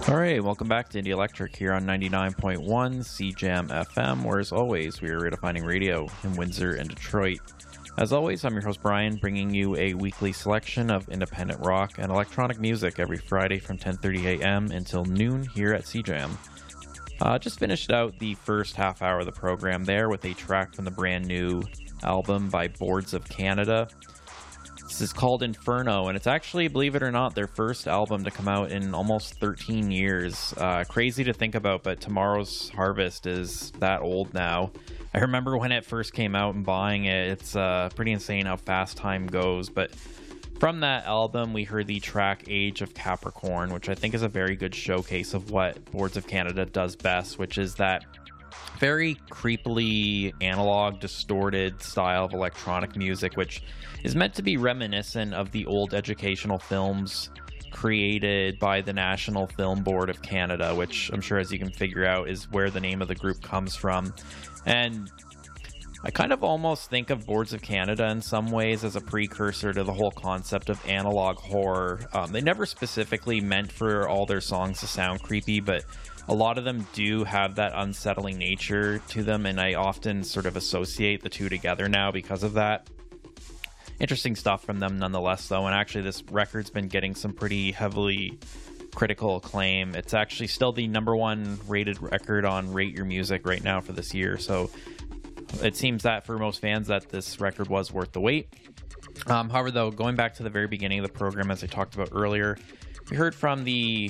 All right, welcome back to Indie Electric here on 99.1 CJAM FM, where as always, we are redefining radio in Windsor and Detroit. As always, I'm your host Brian, bringing you a weekly selection of independent rock and electronic music every Friday from 10:30 a.m. until noon here at CJAM. Just finished out the first half hour of the program there with a track from the brand new album by Boards of Canada. This is called Inferno, and it's actually, believe it or not, their first album to come out in almost 13 years. Crazy to think about, but Tomorrow's Harvest is that old now. I remember when it first came out and buying it. It's pretty insane how fast time goes. But from that album, we heard the track Age of Capricorn, which I think is a very good showcase of what Boards of Canada does best, which is that very creepily analog, distorted style of electronic music, which is meant to be reminiscent of the old educational films created by the National Film Board of Canada, which I'm sure, as you can figure out, is where the name of the group comes from. And I kind of almost think of Boards of Canada in some ways as a precursor to the whole concept of analog horror. They never specifically meant for all their songs to sound creepy, but a lot of them do have that unsettling nature to them, and I often sort of associate the two together now because of that. Interesting stuff from them nonetheless, though, and actually this record's been getting some pretty heavily critical acclaim. It's actually still the number one rated record on Rate Your Music right now for this year, so it seems that for most fans that this record was worth the wait. However, though, going back to the very beginning of the program, as I talked about earlier, we heard from the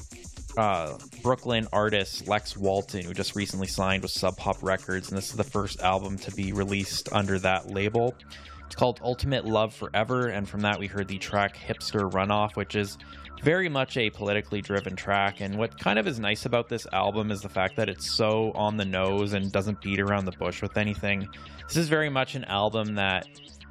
Brooklyn artist Lex Walton, who just recently signed with Sub Pop Records, and this is the first album to be released under that label. It's called Ultimate Love Forever, and from that we heard the track Hipster Runoff, which is very much a politically driven track. And what kind of is nice about this album is the fact that it's so on the nose and doesn't beat around the bush with anything. This is very much an album that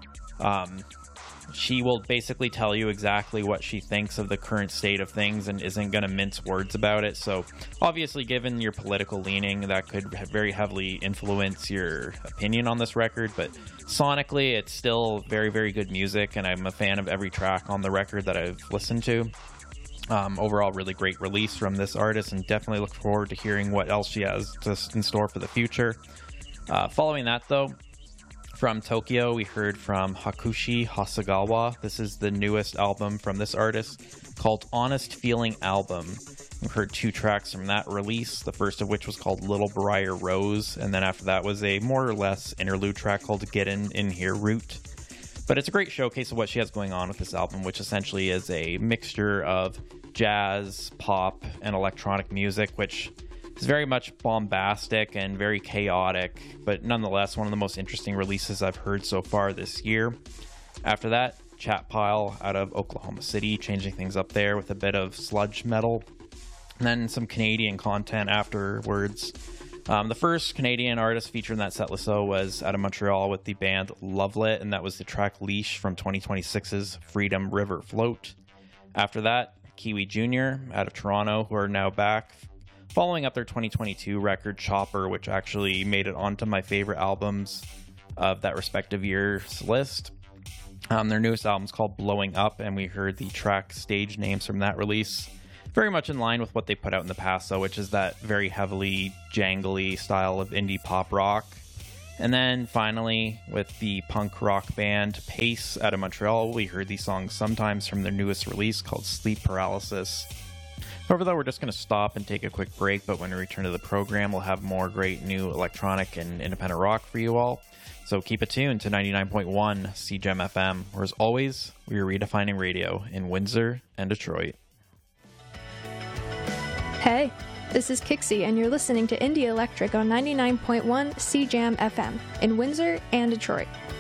she will basically tell you exactly what she thinks of the current state of things and isn't going to mince words about it. So obviously, given your political leaning, that could very heavily influence your opinion on this record. But sonically, it's still very, very good music, and I'm a fan of every track on the record that I've listened to. Overall, really great release from this artist, and definitely look forward to hearing what else she has in store for the future. Following that, though, from Tokyo, we heard from Hakushi Hasegawa. This is the newest album from this artist called Honest Feeling Album. We heard two tracks from that release, the first of which was called Little Briar Rose, and then after that was a more or less interlude track called Get In Here Root. But it's a great showcase of what she has going on with this album, which essentially is a mixture of jazz, pop, and electronic music, which is very much bombastic and very chaotic, but nonetheless one of the most interesting releases I've heard so far this year. After that, Chat Pile out of Oklahoma City, changing things up there with a bit of sludge metal, and then some Canadian content afterwards. The first Canadian artist featured in that set list was out of Montreal with the band Lovelet, and that was the track Leash from 2026's Freedom River Float. After that, Kiwi Jr. out of Toronto, who are now back, following up their 2022 record Chopper, which actually made it onto my favorite albums of that respective year's list. Their newest album is called Blowing Up, and we heard the track Stage Names from that release. Very much in line with what they put out in the past, though, which is that very heavily jangly style of indie pop rock. And then finally, with the punk rock band Pace out of Montreal, we heard the song Sometimes from their newest release called Sleep Paralysis. However, though, we're just going to stop and take a quick break, but when we return to the program, we'll have more great new electronic and independent rock for you all. So keep it tuned to 99.1 CJAM FM, where as always, we are redefining radio in Windsor and Detroit. Hey, this is Kixie, and you're listening to Indie Electric on 99.1 CJAM FM in Windsor and Detroit.